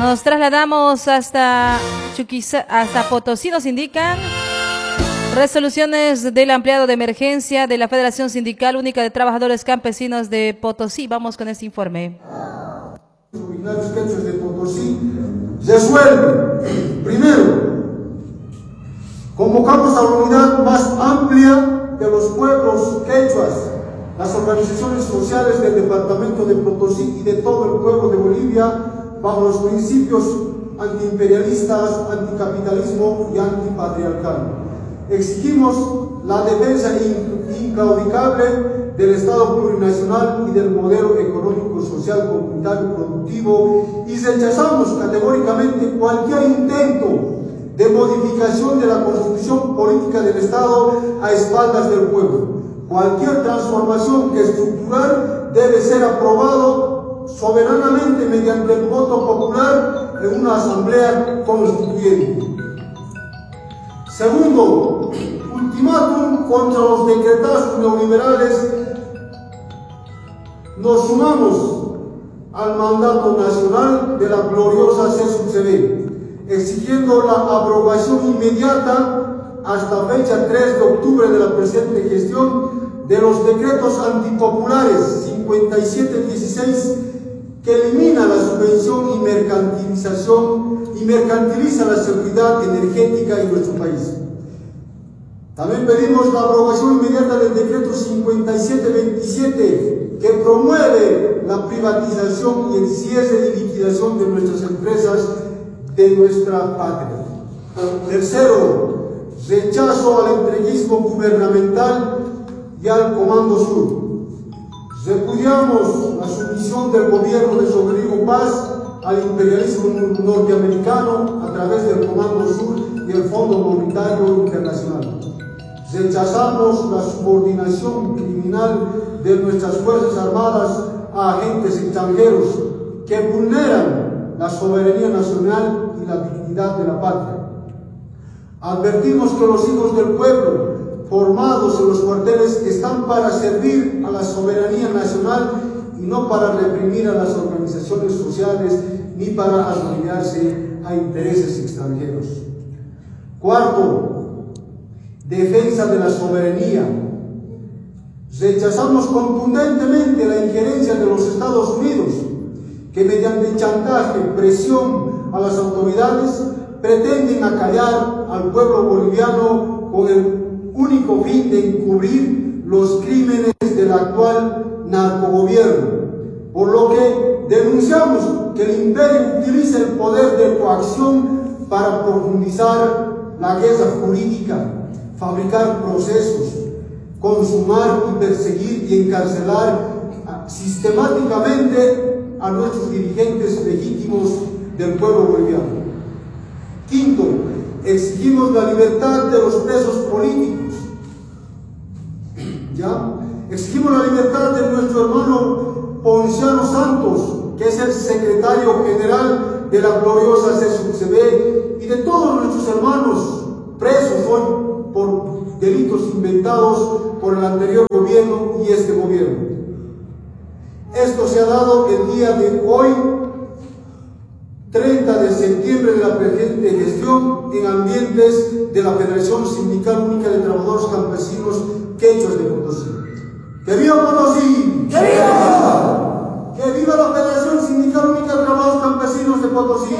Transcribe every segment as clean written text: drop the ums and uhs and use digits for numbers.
Nos trasladamos hasta hasta Potosí, nos indican. Resoluciones del ampliado de emergencia de la Federación Sindical Única de Trabajadores Campesinos de Potosí. Vamos con este informe. Originarios quechuas de Potosí resuelve. Primero, convocamos a la unidad más amplia de los pueblos quechuas, las organizaciones sociales del departamento de Potosí y de todo el pueblo de Bolivia, bajo los principios antiimperialistas, anticapitalismo y antipatriarcal. Exigimos la defensa inclaudicable del Estado plurinacional y del modelo económico, social, comunitario, productivo, y rechazamos categóricamente cualquier intento de modificación de la constitución política del Estado a espaldas del pueblo. Cualquier transformación estructural debe ser aprobado soberanamente mediante el voto popular en una asamblea constituyente. Segundo, ultimátum contra los decretazos neoliberales. Nos sumamos al mandato nacional de la gloriosa CESUCB, exigiendo la aprobación inmediata hasta fecha 3 de octubre de la presente gestión de los decretos antipopulares 5716, que elimina la subvención y mercantiliza la seguridad energética en nuestro país. También pedimos la aprobación inmediata del decreto 5727, que promueve la privatización y el cierre y liquidación de nuestras empresas de nuestra patria. Tercero, rechazo al entreguismo gubernamental y al Comando Sur. Repudiamos la sumisión del gobierno de Rodrigo Paz al imperialismo norteamericano a través del Comando Sur y el Fondo Monetario Internacional. Rechazamos la subordinación criminal de nuestras Fuerzas Armadas a agentes extranjeros que vulneran la soberanía nacional y la dignidad de la patria. Advertimos que los hijos del pueblo formados en los cuarteles están para servir a la soberanía nacional y no para reprimir a las organizaciones sociales ni para asociarse a intereses extranjeros. Cuarto, defensa de la soberanía. Rechazamos contundentemente la injerencia de los Estados Unidos, que mediante chantaje, presión a las autoridades, pretenden acallar al pueblo boliviano con el único fin de encubrir los crímenes del actual narcogobierno, por lo que denunciamos que el imperio utiliza el poder de coacción para profundizar la guerra jurídica, fabricar procesos, consumar y perseguir y encarcelar sistemáticamente a nuestros dirigentes legítimos del pueblo boliviano. Quinto, exigimos la libertad de los presos políticos. ¿Ya? Exigimos la libertad de nuestro hermano Ponciano Santos, que es el secretario general de la gloriosa CESUCB, y de todos nuestros hermanos presos hoy por delitos inventados por el anterior gobierno y este gobierno. Esto se ha dado el día de hoy, 30 de septiembre de la presente gestión, en ambientes de la Federación Sindical Única de Trabajadores Campesinos Quechuas de Potosí. ¡Que viva Potosí! ¡Que viva! ¡Que viva la Federación Sindical Única de Trabajadores Campesinos de Potosí!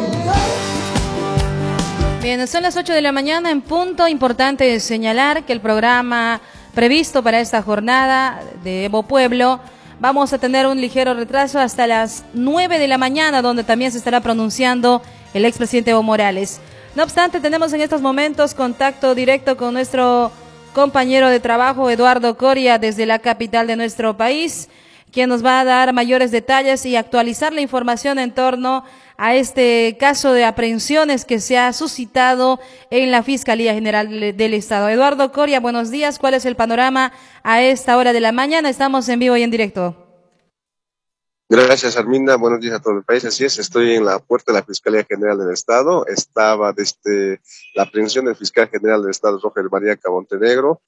Bien, son las 8 de la mañana en punto. Importante señalar que el programa previsto para esta jornada de Evo Pueblo, vamos a tener un ligero retraso hasta las 9 de la mañana, donde también se estará pronunciando el expresidente Evo Morales. No obstante, tenemos en estos momentos contacto directo con nuestro compañero de trabajo, Eduardo Coria, desde la capital de nuestro país, quien nos va a dar mayores detalles y actualizar la información en torno a este caso de aprehensiones que se ha suscitado en la Fiscalía General del Estado. Eduardo Coria, buenos días. ¿Cuál es el panorama a esta hora de la mañana? Estamos en vivo y en directo. Gracias, Arminda. Buenos días a todo el país. Así es, estoy en la puerta de la Fiscalía General del Estado. Estaba desde la aprehensión del fiscal general del Estado, Roger Mariaca Montenegro,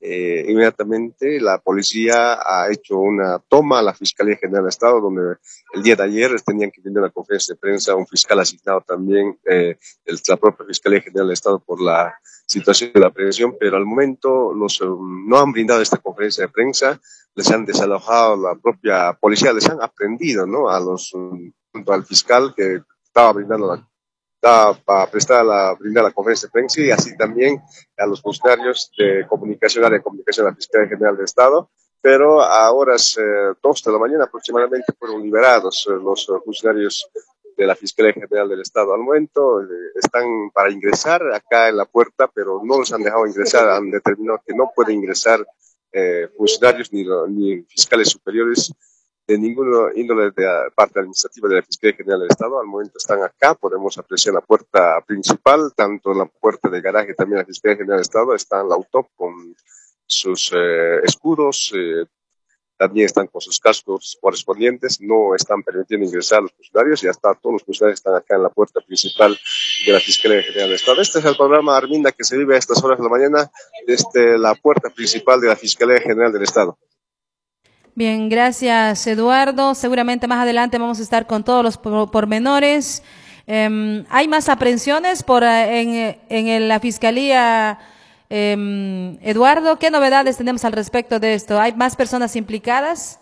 inmediatamente la policía ha hecho una toma a la Fiscalía General del Estado, donde el día de ayer tenían que tener una conferencia de prensa, un fiscal asignado también, la propia Fiscalía General del Estado por la situación de la prevención, pero al momento no han brindado esta conferencia de prensa, les han desalojado la propia policía, les han aprendido, ¿no? Junto al fiscal que estaba brindar la conferencia de prensa y así también a los funcionarios de comunicación, área de comunicación de la Fiscalía General del Estado, pero a horas 2 de la mañana aproximadamente fueron liberados los funcionarios de la Fiscalía General del Estado. Al momento están para ingresar acá en la puerta, pero no los han dejado ingresar, han determinado que no pueden ingresar funcionarios ni fiscales superiores de ninguna índole de la parte administrativa de la Fiscalía General del Estado. Al momento están acá, podemos apreciar la puerta principal, tanto en la puerta de garaje también la Fiscalía General del Estado, está la UTOP con sus escudos, también están con sus cascos correspondientes, no están permitiendo ingresar a los funcionarios y hasta todos los funcionarios están acá en la puerta principal de la Fiscalía General del Estado. Este es el programa, Arminda, que se vive a estas horas de la mañana desde la puerta principal de la Fiscalía General del Estado. Bien, gracias Eduardo. Seguramente más adelante vamos a estar con todos los pormenores. ¿Hay más aprehensiones en la Fiscalía, Eduardo? ¿Qué novedades tenemos al respecto de esto? ¿Hay más personas implicadas?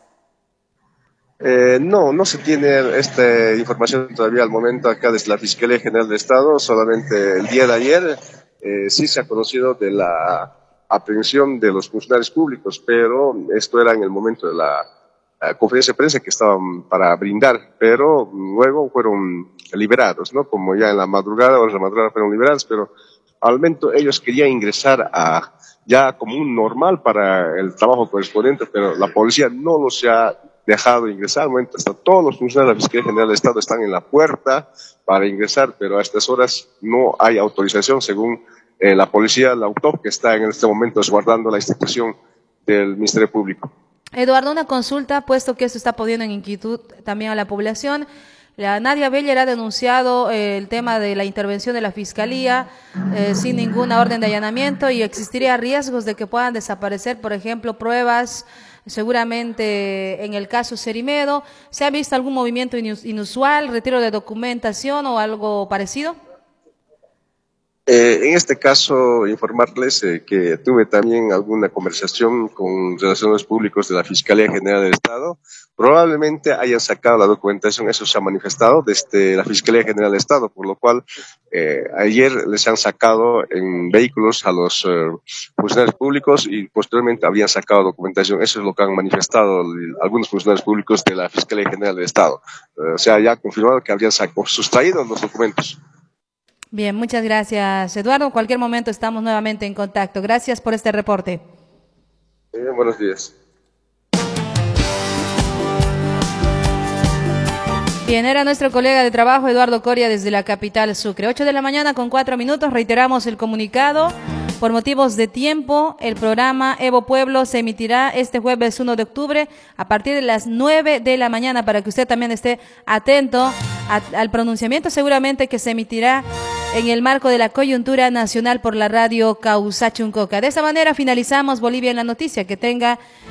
No se tiene esta información todavía al momento acá desde la Fiscalía General del Estado. Solamente el día de ayer sí se ha conocido de la aprehensión de los funcionarios públicos, pero esto era en el momento de la conferencia de prensa que estaban para brindar, pero luego fueron liberados, ¿no? Como ya en la madrugada, horas de la madrugada fueron liberados, pero al momento ellos querían ingresar ya como un normal para el trabajo correspondiente, pero la policía no los ha dejado ingresar. Al momento hasta todos los funcionarios de la Fiscalía General del Estado están en la puerta para ingresar, pero a estas horas no hay autorización según la policía, la UTOP, que está en este momento resguardando la institución del Ministerio Público. Eduardo, una consulta, puesto que esto está poniendo en inquietud también a la población. Nadia Beller ha denunciado el tema de la intervención de la Fiscalía sin ninguna orden de allanamiento y existiría riesgos de que puedan desaparecer, por ejemplo, pruebas, seguramente en el caso Cerimedo. ¿Se ha visto algún movimiento inusual, retiro de documentación o algo parecido? En este caso, informarles que tuve también alguna conversación con relaciones públicos de la Fiscalía General del Estado. Probablemente hayan sacado la documentación, eso se ha manifestado desde la Fiscalía General del Estado, por lo cual ayer les han sacado en vehículos a los funcionarios públicos y posteriormente habían sacado documentación. Eso es lo que han manifestado algunos funcionarios públicos de la Fiscalía General del Estado. O sea, ya confirmado que habían sustraído los documentos. Bien, muchas gracias, Eduardo. En cualquier momento estamos nuevamente en contacto. Gracias por este reporte. Buenos días. Bien, era nuestro colega de trabajo Eduardo Coria desde la capital Sucre. 8 de la mañana con 4 minutos. Reiteramos el comunicado. Por motivos de tiempo, el programa Evo Pueblo se emitirá este jueves 1 de octubre a partir de las 9 de la mañana para que usted también esté atento al pronunciamiento seguramente que se emitirá en el marco de la coyuntura nacional por la radio Causachuncoca. De esta manera finalizamos Bolivia en la noticia. Que tenga